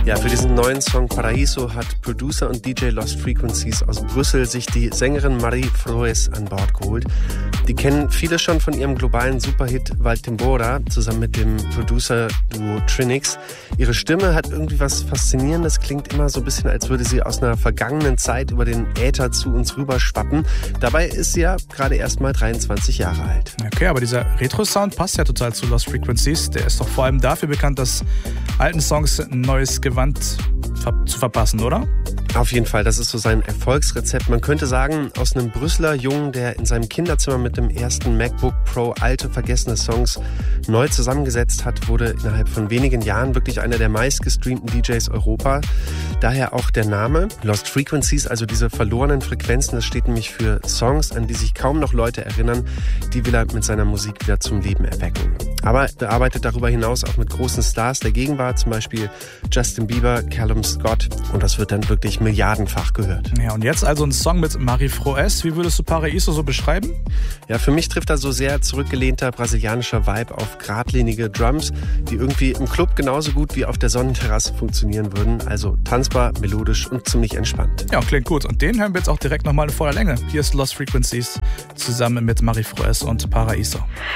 Ja, für diesen neuen Song Paraíso hat Producer und DJ Lost Frequencies aus Brüssel sich die Sängerin Marie Froes an Bord geholt. Die kennen viele schon von ihrem globalen Superhit Valtembora zusammen mit dem Producer-Duo Trinix. Ihre Stimme hat irgendwie was Faszinierendes, klingt immer so ein bisschen, als würde sie aus einer vergangenen Zeit über den Äther zu uns rüberschwappen. Dabei ist sie ja gerade erst mal 23 Jahre alt. Okay, aber dieser Retro-Sound passt ja total zu Lost Frequencies. Der ist doch vor allem dafür bekannt, dass alten Songs ein neues Gewand zu verpassen, oder? Auf jeden Fall, das ist so sein Erfolgsrezept. Man könnte sagen, aus einem Brüsseler Jungen, der in seinem Kinderzimmer mit dem ersten MacBook Pro alte, vergessene Songs neu zusammengesetzt hat, wurde innerhalb von wenigen Jahren wirklich einer der meistgestreamten DJs Europa. Daher auch der Name Lost Frequencies, also diese verlorenen Frequenzen, das steht nämlich für Songs, an die sich kaum noch Leute erinnern, die will er mit seiner Musik wieder zum Leben erwecken. Aber er arbeitet darüber hinaus auch mit großen Stars der Gegenwart, zum Beispiel Justin Bieber, Callum Scott, und das wird dann wirklich milliardenfach gehört. Ja, und jetzt also ein Song mit Marie Froes. Wie würdest du Paraíso so beschreiben? Ja, für mich trifft da so sehr zurückgelehnter brasilianischer Vibe auf geradlinige Drums, die irgendwie im Club genauso gut wie auf der Sonnenterrasse funktionieren würden. Also tanzbar, melodisch und ziemlich entspannt. Ja, klingt gut. Und den hören wir jetzt auch direkt nochmal in voller Länge. Hier ist Lost Frequencies zusammen mit Marie Froes und Paraíso.